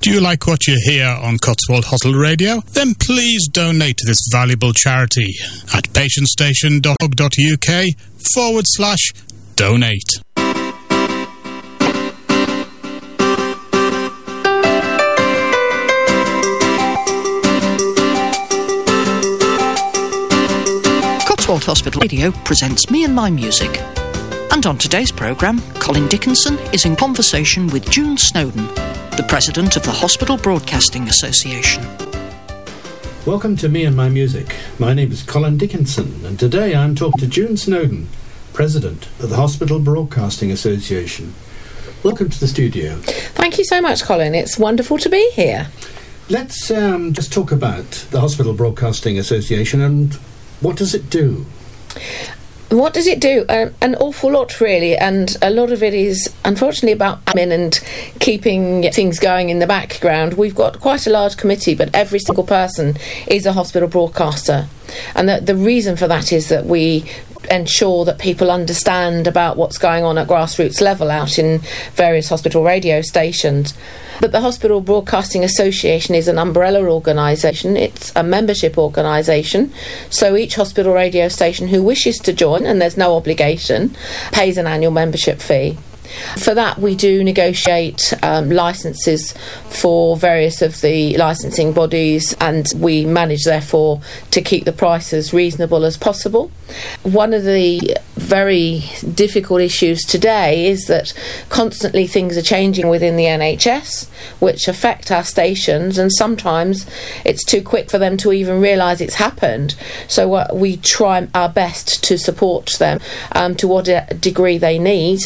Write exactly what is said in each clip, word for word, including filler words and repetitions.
Do you like what you hear on Cotswold Hospital Radio? Then please donate to this valuable charity at patientstation.org.uk forward slash donate. Cotswold Hospital Radio presents Me and My Music. And on today's programme, Colin Dickinson is in conversation with June Snowden, the president of the Hospital Broadcasting Association. Welcome to Me and My Music. My name is Colin Dickinson, and today I'm talking to June Snowden, president of the Hospital Broadcasting Association. Welcome to the studio. Thank you so much, Colin. It's wonderful to be here. Let's um, just talk about the Hospital Broadcasting Association and what does it do? What does it do? Uh, an awful lot, really, and a lot of it is, unfortunately, about admin and keeping things going in the background. We've got quite a large committee, but every single person is a hospital broadcaster. And the, the reason for that is that we ensure that people understand about what's going on at grassroots level out in various hospital radio stations. But the Hospital Broadcasting Association is an umbrella organisation. It's a membership organisation. So each hospital radio station who wishes to join, and there's no obligation, pays an annual membership fee. For that, we do negotiate um, licences for various of the licensing bodies, and we manage, therefore, to keep the price as reasonable as possible. One of the very difficult issues today is that constantly things are changing within the N H S, which affect our stations, and sometimes it's too quick for them to even realise it's happened. So uh, we try our best to support them um, to what degree they need.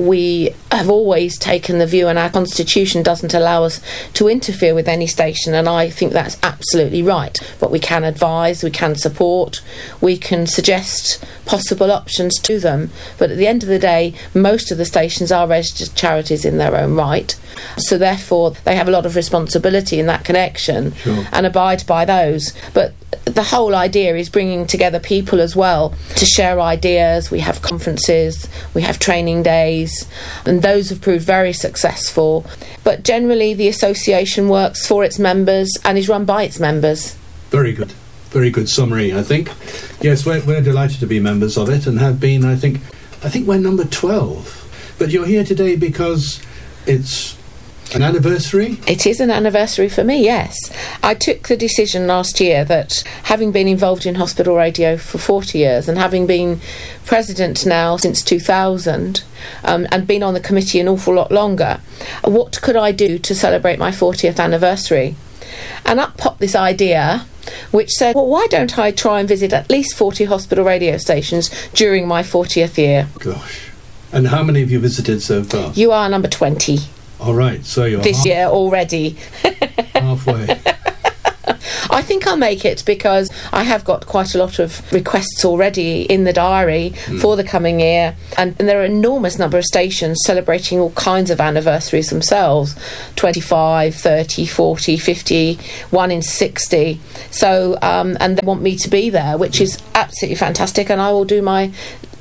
We have always taken the view, and our constitution doesn't allow us to interfere with any station, and I think that's absolutely right. But we can advise, we can support, we can suggest possible options to them. But at the end of the day, most of the stations are registered charities in their own right, so therefore they have a lot of responsibility in that connection. Sure. And abide by those. But the whole idea is bringing together people as well to share ideas. We have conferences, we have training days, and those have proved very successful. But generally the association works for its members and is run by its members. Very good. Very good summary, I think. Yes, we're, we're delighted to be members of it and have been, I think, I think we're number twelve. But you're here today because it's an anniversary? It is an anniversary for me, yes. I took the decision last year that, having been involved in hospital radio for forty years and having been president now since two thousand, um, and been on the committee an awful lot longer, what could I do to celebrate my fortieth anniversary? And up popped this idea, which said, well, why don't I try and visit at least forty hospital radio stations during my fortieth year? Gosh. And how many have you visited so far? You are number twenty. All right, so you're this half- year already. halfway. I think I'll make it because I have got quite a lot of requests already in the diary mm. for the coming year, and, and there are an enormous number of stations celebrating all kinds of anniversaries themselves, twenty-five, thirty, forty, fifty, one in sixty. So, um, and they want me to be there, which is absolutely fantastic, and I will do my